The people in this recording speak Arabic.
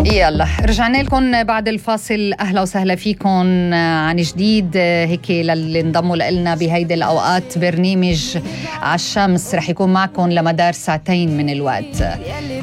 يلا رجعنا لكم بعد الفاصل. أهلا وسهلا فيكم عن جديد. هيك للي انضموا لنا بهيدي الأوقات، برنامج عالشمس رح يكون معكم لمدار 2 ساعة من الوقت.